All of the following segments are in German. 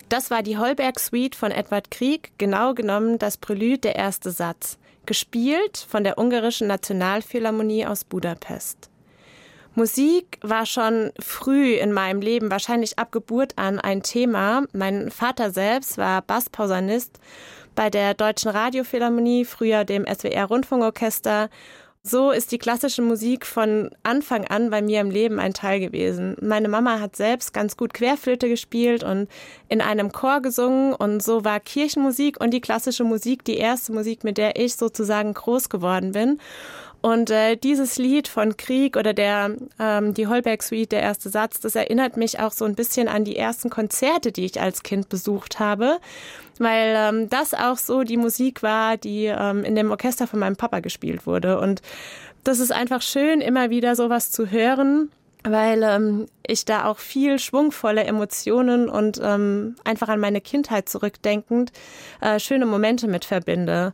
Das war die Holberg-Suite von Edvard Grieg, genau genommen das Prelude, der erste Satz, gespielt von der Ungarischen Nationalphilharmonie aus Budapest. Musik war schon früh in meinem Leben, wahrscheinlich ab Geburt an, ein Thema. Mein Vater selbst war Bassposaunist bei der Deutschen Radiophilharmonie, früher dem SWR-Rundfunkorchester. So ist die klassische Musik von Anfang an bei mir im Leben ein Teil gewesen. Meine Mama hat selbst ganz gut Querflöte gespielt und in einem Chor gesungen. Und so war Kirchenmusik und die klassische Musik die erste Musik, mit der ich sozusagen groß geworden bin. Und dieses Lied von Grieg oder die Holberg-Suite, der erste Satz, das erinnert mich auch so ein bisschen an die ersten Konzerte, die ich als Kind besucht habe, weil das auch so die Musik war, die in dem Orchester von meinem Papa gespielt wurde. Und das ist einfach schön, immer wieder sowas zu hören, weil ich da auch viel schwungvolle Emotionen und einfach an meine Kindheit zurückdenkend schöne Momente mit verbinde.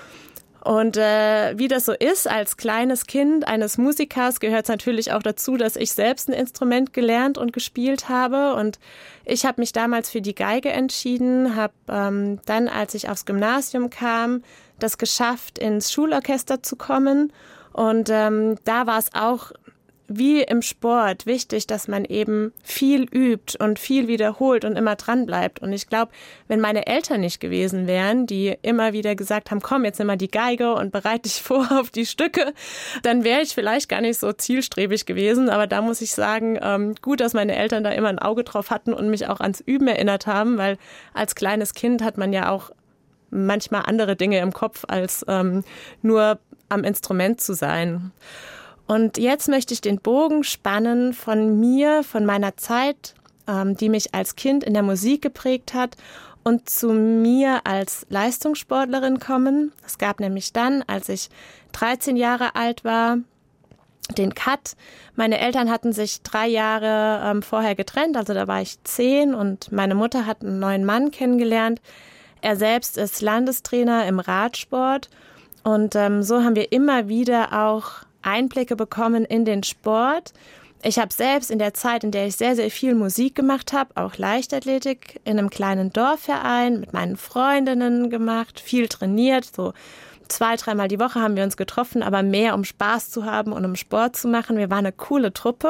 Und wie das so ist, als kleines Kind eines Musikers gehört es natürlich auch dazu, dass ich selbst ein Instrument gelernt und gespielt habe. Und ich habe mich damals für die Geige entschieden, habe dann, als ich aufs Gymnasium kam, das geschafft, ins Schulorchester zu kommen. Und da war es auch wie im Sport wichtig, dass man eben viel übt und viel wiederholt und immer dran bleibt. Und ich glaube, wenn meine Eltern nicht gewesen wären, die immer wieder gesagt haben, komm, jetzt nimm mal die Geige und bereite dich vor auf die Stücke, dann wäre ich vielleicht gar nicht so zielstrebig gewesen. Aber da muss ich sagen, gut, dass meine Eltern da immer ein Auge drauf hatten und mich auch ans Üben erinnert haben, weil als kleines Kind hat man ja auch manchmal andere Dinge im Kopf, als nur am Instrument zu sein. Und jetzt möchte ich den Bogen spannen von mir, von meiner Zeit, die mich als Kind in der Musik geprägt hat, und zu mir als Leistungssportlerin kommen. Es gab nämlich dann, als ich 13 Jahre alt war, den Cut. Meine Eltern hatten sich 3 Jahre vorher getrennt, also da war ich 10 und meine Mutter hat einen neuen Mann kennengelernt. Er selbst ist Landestrainer im Radsport und so haben wir immer wieder auch Einblicke bekommen in den Sport. Ich habe selbst in der Zeit, in der ich sehr, sehr viel Musik gemacht habe, auch Leichtathletik in einem kleinen Dorfverein mit meinen Freundinnen gemacht, viel trainiert, so 2-3 Mal die Woche haben wir uns getroffen, aber mehr um Spaß zu haben und um Sport zu machen. Wir waren eine coole Truppe.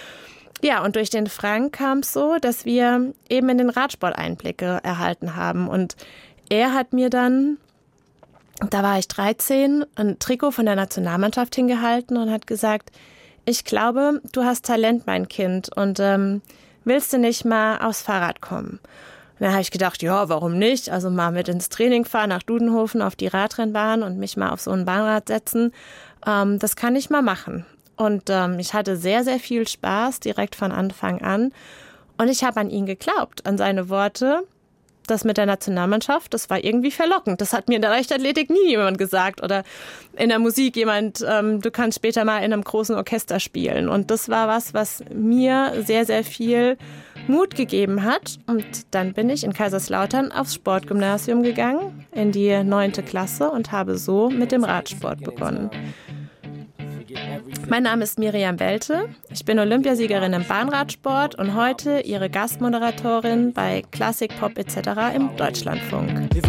Ja, und durch den Frank kam es so, dass wir eben in den Radsport Einblicke erhalten haben. Und er hat mir dann, da war ich 13, ein Trikot von der Nationalmannschaft hingehalten und hat gesagt, ich glaube, du hast Talent, mein Kind, und willst du nicht mal aufs Fahrrad kommen? Und dann habe ich gedacht, ja, warum nicht? Also mal mit ins Training fahren, nach Dudenhofen auf die Radrennbahn und mich mal auf so ein Bahnrad setzen. Das kann ich mal machen. Und ich hatte sehr, sehr viel Spaß direkt von Anfang an. Und ich habe an ihn geglaubt, an seine Worte. Das mit der Nationalmannschaft, das war irgendwie verlockend. Das hat mir in der Leichtathletik nie jemand gesagt. Oder in der Musik jemand, du kannst später mal in einem großen Orchester spielen. Und das war was mir sehr, sehr viel Mut gegeben hat. Und dann bin ich in Kaiserslautern aufs Sportgymnasium gegangen, in die 9. Klasse und habe so mit dem Radsport begonnen. Mein Name ist Miriam Welte, ich bin Olympiasiegerin im Bahnradsport und heute Ihre Gastmoderatorin bei Klassik, Pop etc. im Deutschlandfunk.